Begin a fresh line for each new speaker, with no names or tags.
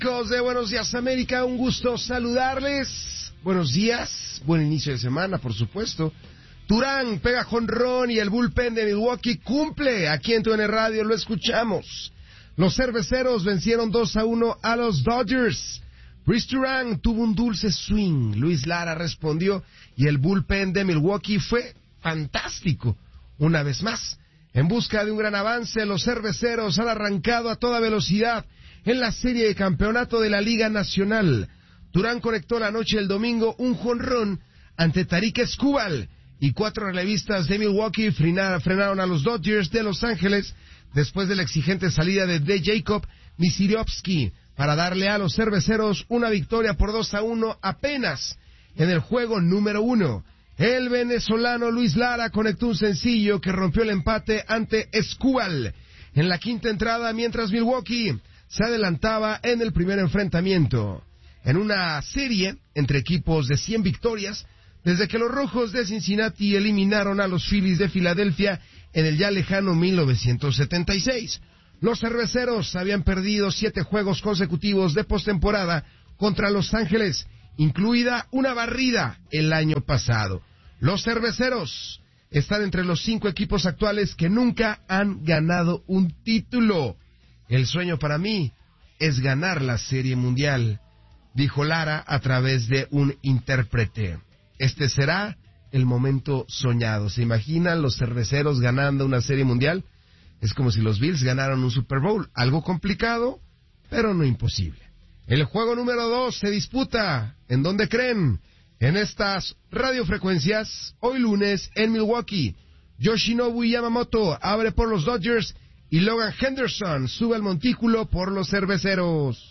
Amigos de Buenos Días América, un gusto saludarles. Buenos días, buen inicio de semana, por supuesto. Turán pega jonrón y el bullpen de Milwaukee cumple. Aquí en TUDN Radio lo escuchamos. Los cerveceros vencieron 2-1 a los Dodgers. Brice Turán tuvo un dulce swing. Luis Lara respondió y el bullpen de Milwaukee fue fantástico. Una vez más, en busca de un gran avance, los cerveceros han arrancado a toda velocidad en la serie de campeonato de la Liga Nacional. Turán conectó la noche del domingo un jonrón ante Tarik Skubal y 4 relevistas de Milwaukee frenaron a los Dodgers de Los Ángeles después de la exigente salida de Jacob Misirovsky para darle a los cerveceros una victoria por 2-1 apenas en el juego número 1. El venezolano Luis Lara conectó un sencillo que rompió el empate ante Skubal en la quinta entrada, mientras Milwaukee se adelantaba en el primer enfrentamiento. En una serie entre equipos de 100 victorias, desde que los Rojos de Cincinnati eliminaron a los Phillies de Filadelfia en el ya lejano 1976. Los cerveceros habían perdido 7 juegos consecutivos de postemporada contra Los Ángeles, incluida una barrida el año pasado. Los cerveceros están entre los 5 equipos actuales que nunca han ganado un título. El sueño para mí es ganar la Serie Mundial, dijo Lara a través de un intérprete. Este será el momento soñado. ¿Se imaginan los cerveceros ganando una Serie Mundial? Es como si los Bills ganaran un Super Bowl. Algo complicado, pero no imposible. El juego número 2 se disputa, ¿en dónde creen? En estas radiofrecuencias, hoy lunes en Milwaukee. Yoshinobu Yamamoto abre por los Dodgers y Logan Henderson sube al montículo por los cerveceros.